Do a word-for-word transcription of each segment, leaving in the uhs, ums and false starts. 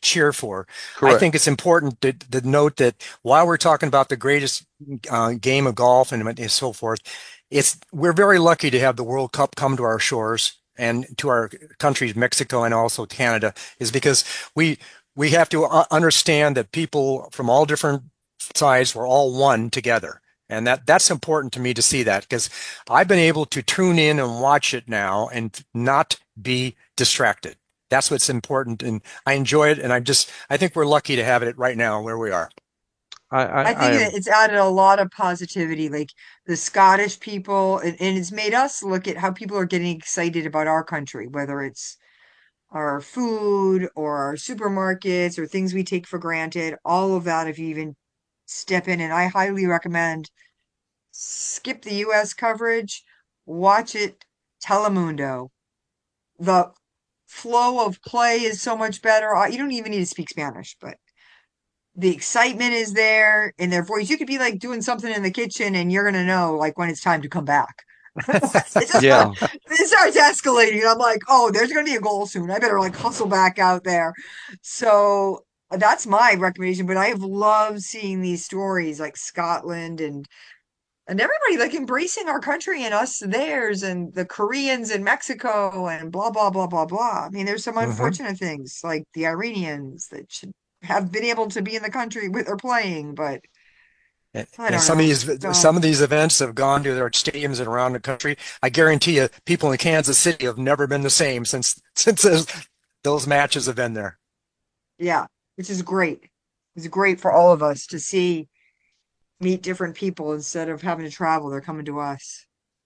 cheer for. I Correct. think it's important to, to note that while we're talking about the greatest uh, game of golf and, and so forth, it's we're very lucky to have the World Cup come to our shores and to our countries, Mexico and also Canada, is because we we have to uh, understand that people from all different sides were all one together. And that that's important to me to see that because I've been able to tune in and watch it now and not be distracted. That's what's important, and I enjoy it. And I just I think we're lucky to have it right now where we are. I, I, I I think am that it's added a lot of positivity, like the Scottish people, and, and it's made us look at how people are getting excited about our country, whether it's our food or our supermarkets or things we take for granted, all of that, if you even step in. And I highly recommend skip the U S coverage, watch it Telemundo. The flow of play is so much better. Uh, You don't even need to speak Spanish, but the excitement is there in their voice. You could be like doing something in the kitchen and you're gonna know like when it's time to come back. It just yeah. it starts escalating. I'm like, oh, there's gonna be a goal soon. I better like hustle back out there. So that's my recommendation. But I have loved seeing these stories like Scotland and and everybody like embracing our country and us theirs and the Koreans in Mexico and blah blah blah blah blah. I mean, there's some Hmm. unfortunate things like the Iranians that should have been able to be in the country with or playing, but And, I and don't some of know. these Golf. some of these events have gone to their stadiums and around the country. I guarantee you, people in Kansas City have never been the same since since those, those matches have been there. Yeah, which is great. It's great for all of us to see meet different people instead of having to travel. They're coming to us.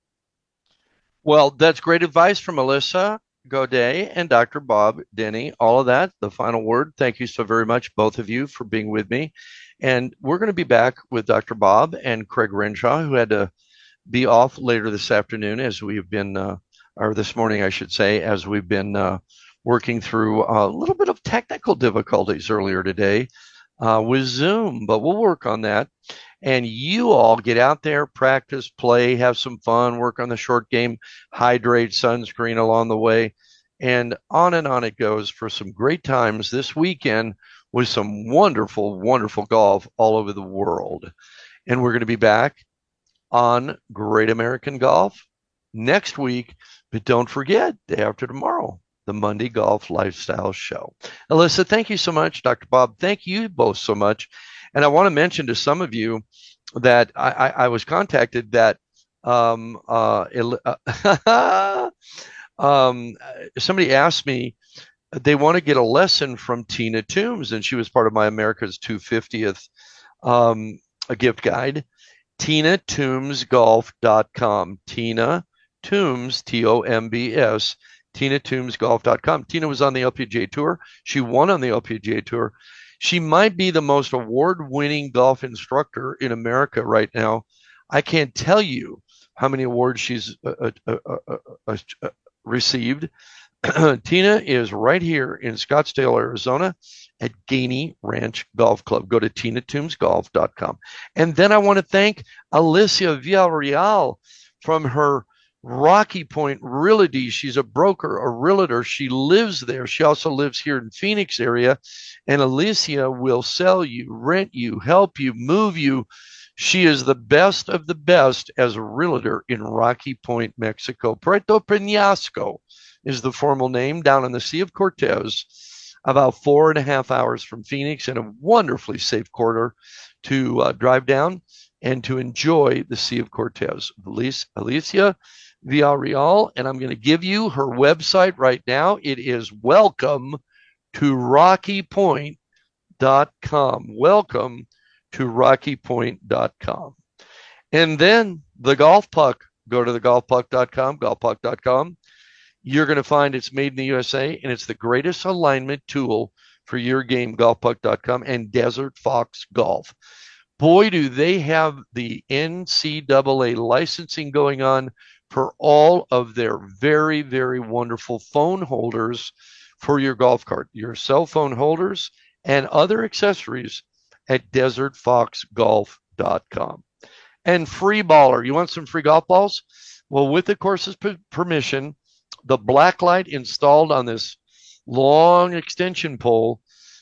Well, that's great advice from Melissa Godet and Doctor Bob Denny. All of that, the final word. Thank you so very much, both of you, for being with me. And we're going to be back with Doctor Bob and Craig Renshaw, who had to be off later this afternoon as we've been, uh, or this morning, I should say, as we've been uh, working through a little bit of technical difficulties earlier today uh, with Zoom, but we'll work on that. And you all get out there, practice, play, have some fun, work on the short game, hydrate, sunscreen along the way, and on and on it goes for some great times this weekend with some wonderful, wonderful golf all over the world. And we're going to be back on Great American Golf next week. But don't forget, day after tomorrow, the Monday Golf Lifestyle Show. Alyssa, thank you so much. Doctor Bob, thank you both so much. And I want to mention to some of you that I, I, I was contacted that um, uh, um, somebody asked me they want to get a lesson from Tina Toombs, and she was part of my America's two hundred fiftieth um, a gift guide. Tina Toombs Golf dot com. Tina Toombs, T O M B S, Tina Toombs Golf dot com. Tina was on the L P G A Tour. She won on the L P G A Tour. She might be the most award winning golf instructor in America right now. I can't tell you how many awards she's uh, uh, uh, uh, uh, received. Tina is right here in Scottsdale, Arizona at Gainey Ranch Golf Club. Go to Tina Toombs Golf dot com. And then I want to thank Alicia Villarreal from her Rocky Point Realty. She's a broker, a realtor. She lives there. She also lives here in Phoenix area. And Alicia will sell you, rent you, help you, move you. She is the best of the best as a realtor in Rocky Point, Mexico. Puerto Penasco is the formal name, down in the Sea of Cortez, about four and a half hours from Phoenix, and a wonderfully safe corridor to uh, drive down and to enjoy the Sea of Cortez. Alicia Villarreal, and I'm going to give you her website right now. It is welcome to rocky point dot com. Welcome to rocky point dot com. And then the golf puck. Go to the golf puck dot com, golf puck dot com. You're going to find it's made in the U S A, and it's the greatest alignment tool for your game, golf puck dot com and Desert Fox Golf. Boy, do they have the N C double A licensing going on for all of their very, very wonderful phone holders for your golf cart, your cell phone holders, and other accessories at desert fox golf dot com. And Free Baller, you want some free golf balls? Well, with the course's permission, the black light installed on this long extension pole